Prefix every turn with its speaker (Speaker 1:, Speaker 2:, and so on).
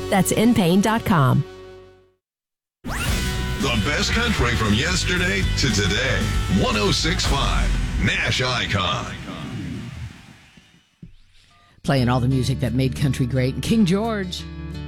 Speaker 1: That's inpain.com.
Speaker 2: The best country from yesterday to today. 106.5 Nash Icon.
Speaker 3: Playing all the music that made country great. King George,